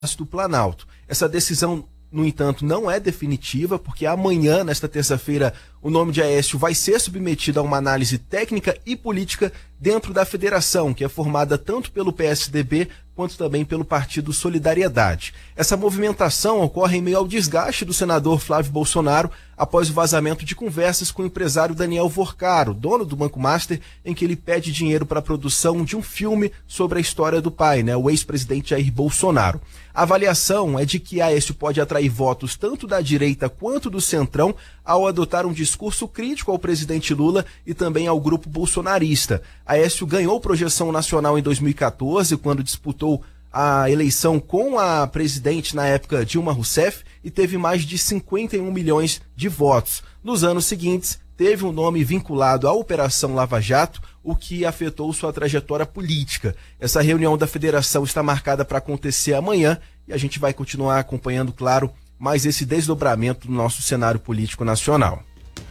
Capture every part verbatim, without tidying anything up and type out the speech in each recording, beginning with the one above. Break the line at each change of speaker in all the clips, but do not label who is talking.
do Planalto. Essa decisão, no entanto, não é definitiva, porque amanhã, nesta terça-feira, o nome de Aécio vai ser submetido a uma análise técnica e política dentro da federação, que é formada tanto pelo P S D B quanto também pelo Partido Solidariedade. Essa movimentação ocorre em meio ao desgaste do senador Flávio Bolsonaro após o vazamento de conversas com o empresário Daniel Vorcaro, dono do Banco Master, em que ele pede dinheiro para a produção de um filme sobre a história do pai, né, o ex-presidente Jair Bolsonaro. A avaliação é de que Aécio pode atrair votos tanto da direita quanto do centrão ao adotar um discurso crítico ao presidente Lula e também ao grupo bolsonarista. Aécio ganhou projeção nacional em dois mil e quatorze, quando disputou a eleição com a presidente, na época, Dilma Rousseff, e teve mais de cinquenta e um milhões de votos. Nos anos seguintes, teve um nome vinculado à Operação Lava Jato, o que afetou sua trajetória política. Essa reunião da federação está marcada para acontecer amanhã e a gente vai continuar acompanhando, claro, mais esse desdobramento do nosso cenário político nacional.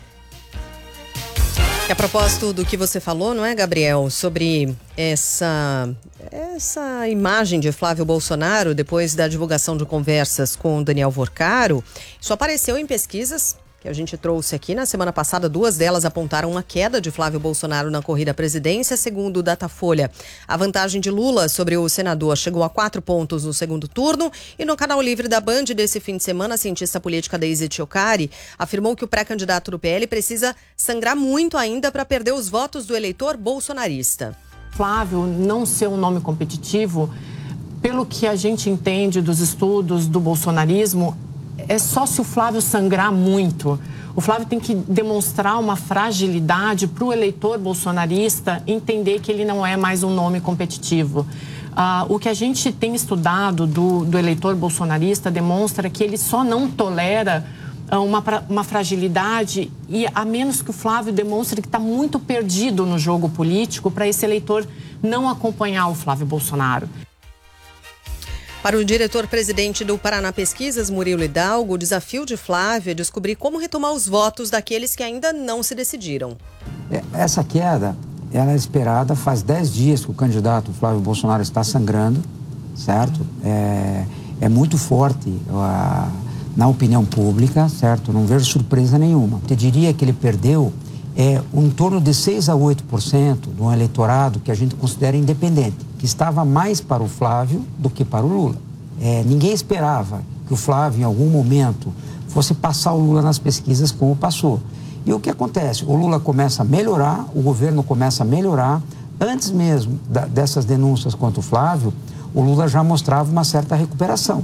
A propósito do que você falou, não é, Gabriel, sobre essa, essa imagem de Flávio Bolsonaro depois da divulgação de conversas com Daniel Vorcaro, isso apareceu em pesquisas que a gente trouxe aqui na semana passada. Duas delas apontaram uma queda de Flávio Bolsonaro na corrida à presidência, segundo o Datafolha. A vantagem de Lula sobre o senador chegou a quatro pontos no segundo turno, e no Canal Livre da Band desse fim de semana, a cientista política Deise Tchocari afirmou que o pré-candidato do P L precisa sangrar muito ainda para perder os votos do eleitor bolsonarista.
Flávio não ser um nome competitivo, pelo que a gente entende dos estudos do bolsonarismo, é só se o Flávio sangrar muito. O Flávio tem que demonstrar uma fragilidade para o eleitor bolsonarista entender que ele não é mais um nome competitivo. Ah, o que a gente tem estudado do, do eleitor bolsonarista demonstra que ele só não tolera ah, uma, uma fragilidade, e a menos que o Flávio demonstre que está muito perdido no jogo político para esse eleitor não acompanhar o Flávio Bolsonaro.
Para o diretor-presidente do Paraná Pesquisas, Murilo Hidalgo, o desafio de Flávio é descobrir como retomar os votos daqueles que ainda não se decidiram.
Essa queda, ela é esperada, faz dez dias que o candidato Flávio Bolsonaro está sangrando, certo? É, é muito forte a, na opinião pública, certo? Não vejo surpresa nenhuma. Eu diria que ele perdeu é, um, em torno de seis a oito por cento de um eleitorado que a gente considera independente, que estava mais para o Flávio do que para o Lula. É, ninguém esperava que o Flávio, em algum momento, fosse passar o Lula nas pesquisas como passou. E o que acontece? O Lula começa a melhorar, o governo começa a melhorar. Antes mesmo da, dessas denúncias contra o Flávio, o Lula já mostrava uma certa recuperação.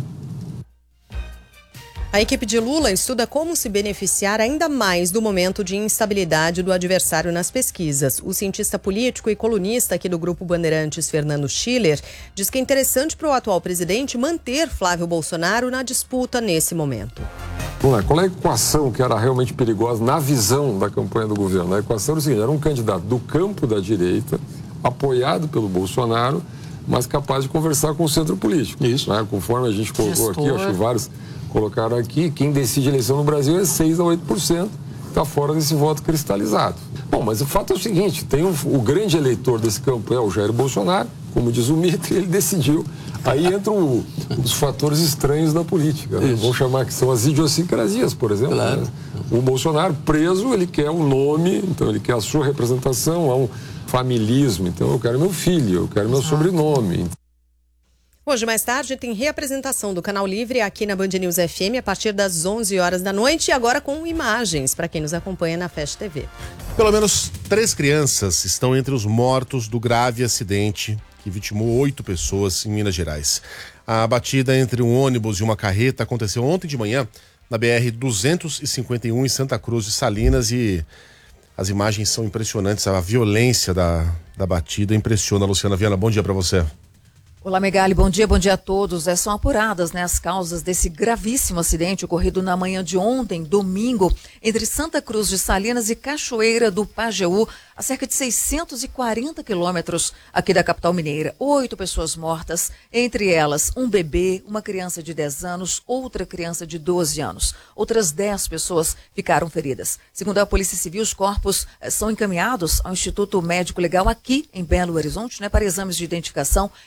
A equipe de Lula estuda como se beneficiar ainda mais do momento de instabilidade do adversário nas pesquisas. O cientista político e colunista aqui do Grupo Bandeirantes, Fernando Schiller, diz que é interessante para o atual presidente manter Flávio Bolsonaro na disputa nesse momento.
Qual é a equação que era realmente perigosa na visão da campanha do governo? A equação era o seguinte: era um candidato do campo da direita, apoiado pelo Bolsonaro, mas capaz de conversar com o centro político. Isso. Né? Conforme a gente colocou aqui, acho que vários colocaram aqui, quem decide a eleição no Brasil é seis a oito por cento, está fora desse voto cristalizado. Bom, mas o fato é o seguinte, tem um, o grande eleitor desse campo é o Jair Bolsonaro, como diz o Mitre, ele decidiu. Aí entram os fatores estranhos da política, né? Vamos chamar que são as idiosincrasias, por exemplo. Claro. Né? O Bolsonaro preso, ele quer um nome, então ele quer a sua representação, há um familismo, então eu quero meu filho, eu quero meu Exato. sobrenome.
Hoje, mais tarde, tem reapresentação do Canal Livre aqui na Band News F M a partir das onze horas da noite, e agora com imagens para quem nos acompanha na Fast T V.
Pelo menos três crianças estão entre os mortos do grave acidente que vitimou oito pessoas em Minas Gerais. A batida entre um ônibus e uma carreta aconteceu ontem de manhã na B R duzentos e cinquenta e um em Santa Cruz de Salinas, e as imagens são impressionantes. A violência da, da batida impressiona. Luciana Viana, bom dia para você.
Olá, Megali, bom dia, bom dia a todos. É, são apuradas, né, as causas desse gravíssimo acidente ocorrido na manhã de ontem, domingo, entre Santa Cruz de Salinas e Cachoeira do Pajeú, a cerca de seiscentos e quarenta quilômetros aqui da capital mineira. Oito pessoas mortas, entre elas um bebê, uma criança de dez anos, outra criança de doze anos. Outras dez pessoas ficaram feridas. Segundo a Polícia Civil, os corpos eh, são encaminhados ao Instituto Médico Legal aqui em Belo Horizonte, né, para exames de identificação e outros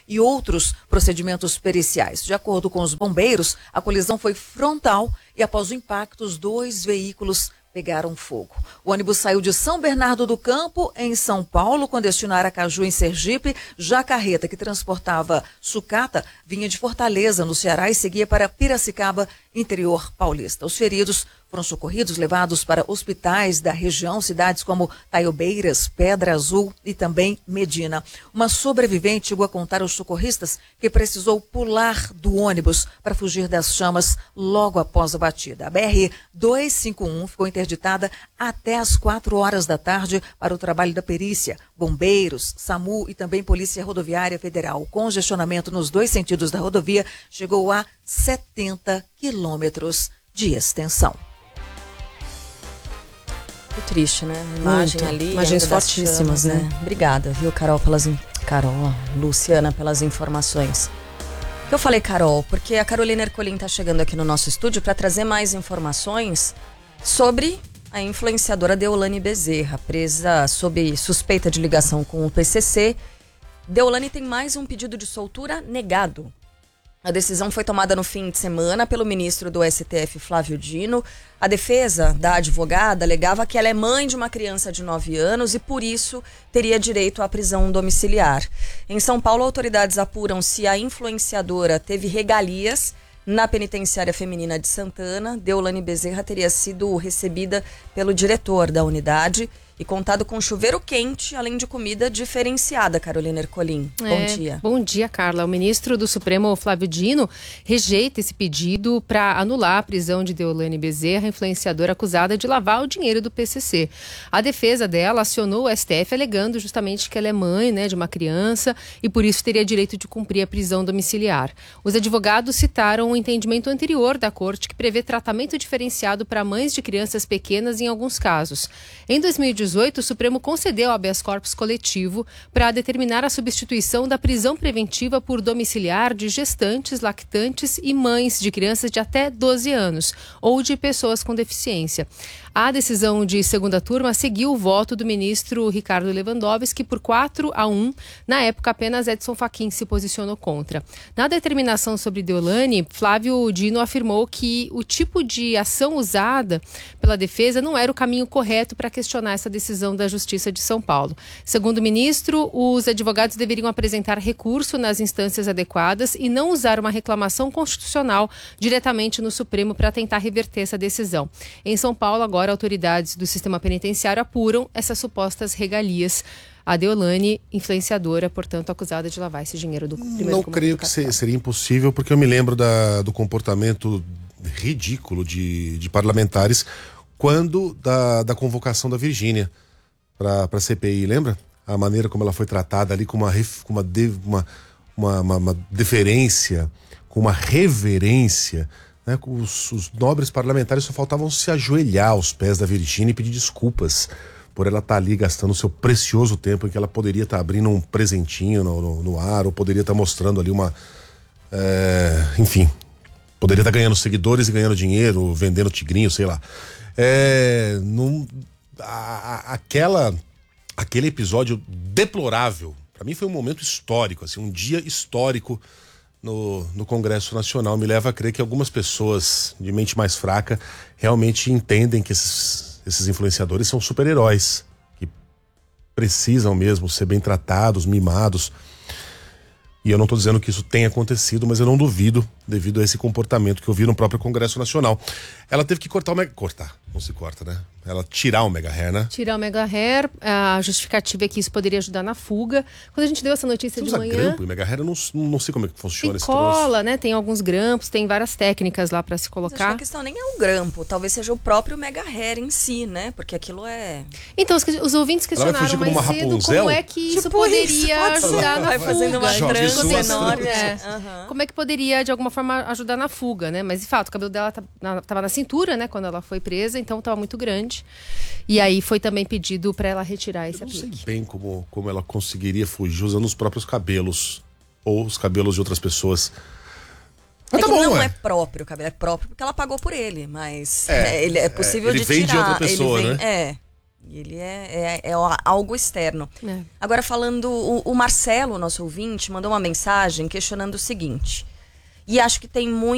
outros procedimentos periciais. De acordo com os bombeiros, a colisão foi frontal e após o impacto, os dois veículos pegaram fogo. O ônibus saiu de São Bernardo do Campo, em São Paulo, com destino a Aracaju, em Sergipe. Já a carreta que transportava sucata vinha de Fortaleza, no Ceará, e seguia para Piracicaba, interior paulista. Os feridos foram socorridos, levados para hospitais da região, cidades como Taiobeiras, Pedra Azul e também Medina. Uma sobrevivente chegou a contar aos socorristas que precisou pular do ônibus para fugir das chamas logo após a batida. A B R duzentos e cinquenta e um ficou interditada até às quatro horas da tarde para o trabalho da perícia. Bombeiros, SAMU e também Polícia Rodoviária Federal. O congestionamento nos dois sentidos da rodovia chegou a setenta quilômetros de extensão.
Muito triste, né? Imagem
Muito.
ali.
Imagens
ainda das
fortíssimas,
chamas,
né?
Obrigada, viu, Carol, pelas... in- Carol, ó, Luciana, pelas informações. Eu falei Carol, porque a Carolina Ercolim está chegando aqui no nosso estúdio para trazer mais informações sobre a influenciadora Deolane Bezerra, presa sob suspeita de ligação com o P C C. Deolane tem mais um pedido de soltura negado. A decisão foi tomada no fim de semana pelo ministro do S T F, Flávio Dino. A defesa da advogada alegava que ela é mãe de uma criança de nove anos e, por isso, teria direito à prisão domiciliar. Em São Paulo, autoridades apuram se a influenciadora teve regalias na penitenciária feminina de Santana. Deolane Bezerra teria sido recebida pelo diretor da unidade e contado com chuveiro quente, além de comida diferenciada. Carolina Ercolim, bom
É,
dia.
Bom dia, Carla. O ministro do Supremo, Flávio Dino, rejeita esse pedido para anular a prisão de Deolane Bezerra, influenciadora acusada de lavar o dinheiro do P C C. A defesa dela acionou o S T F alegando justamente que ela é mãe, né, de uma criança e por isso teria direito de cumprir a prisão domiciliar. Os advogados citaram o entendimento anterior da corte que prevê tratamento diferenciado para mães de crianças pequenas em alguns casos. Em dois mil e dezoito, o Supremo concedeu habeas corpus coletivo para determinar a substituição da prisão preventiva por domiciliar de gestantes, lactantes e mães de crianças de até doze anos ou de pessoas com deficiência. A decisão de segunda turma seguiu o voto do ministro Ricardo Lewandowski por quatro a um. Na época, apenas Edson Fachin se posicionou contra. Na determinação sobre Deolane, Flávio Dino afirmou que o tipo de ação usada pela defesa não era o caminho correto para questionar essa decisão da Justiça de São Paulo. Segundo o ministro, os advogados deveriam apresentar recurso nas instâncias adequadas e não usar uma reclamação constitucional diretamente no Supremo para tentar reverter essa decisão. Em São Paulo, agora, autoridades do sistema penitenciário apuram essas supostas regalias. A Deolane, influenciadora, portanto, acusada de lavar esse dinheiro do primeiro
Não creio que se- seria impossível, porque eu me lembro da- do comportamento ridículo de, de parlamentares quando da, da convocação da Virgínia para a C P I, lembra? A maneira como ela foi tratada ali com uma, ref- com uma, de- uma, uma, uma, uma deferência, com uma reverência. Né? Os, os nobres parlamentares só faltavam se ajoelhar aos pés da Virgínia e pedir desculpas por ela estar ali gastando o seu precioso tempo em que ela poderia estar abrindo um presentinho no, no, no ar, ou poderia estar mostrando ali uma... É, enfim, poderia estar ganhando seguidores e ganhando dinheiro, vendendo tigrinho, sei lá. É, num, a, a, aquela, aquele episódio deplorável, para mim foi um momento histórico, assim, um dia histórico no, no Congresso Nacional. Me leva a crer que algumas pessoas de mente mais fraca realmente entendem que esses, esses influenciadores são super-heróis, que precisam mesmo ser bem tratados, mimados. E eu não estou dizendo que isso tenha acontecido, mas eu não duvido, devido a esse comportamento que eu vi no próprio Congresso Nacional. Ela teve que cortar o mega... Cortar, não se corta, né? Ela tirar o mega hair, né?
Tirar o mega hair, a justificativa é que isso poderia ajudar na fuga. Quando a gente deu essa notícia
Você
de
usa
manhã...
grampo e mega hair? Eu não, não sei como é que funciona
Tem
esse troço.
cola, né? Tem alguns grampos, tem várias técnicas lá para se
Mas acho que
colocar.
a questão nem é o grampo, talvez seja o próprio mega hair em si, né? Porque aquilo é...
Então, os, os ouvintes
Ela vai
questionaram
fugir como
mais
uma
cedo
Rapunzel?
como é que isso
Tipo
poderia
isso, pode ser.
ajudar na
Vai
fuga.
fazendo uma
Jogue
trança
suas
enorme.
É.
Aham.
Como é que poderia, de alguma forma, ajudar na fuga, né? Mas, de fato, o cabelo dela tá- na- tava na cintura, né? Quando ela foi presa, então tava muito grande. E aí foi também pedido para ela retirar esse
Eu não sei
aplique.
bem como, como ela conseguiria fugir usando os próprios cabelos. Ou os cabelos de outras pessoas. Mas
É
tá
que
bom,
não
ué.
é próprio o cabelo, é próprio porque ela pagou por ele, mas
É,
é, ele é possível
é, ele
de
vem de
tirar.
outra pessoa,
ele vem,
né?
É.
Ele é, é, é algo externo.
É.
Agora, falando, o, o Marcelo, nosso ouvinte, mandou uma mensagem questionando o seguinte. E acho que tem muito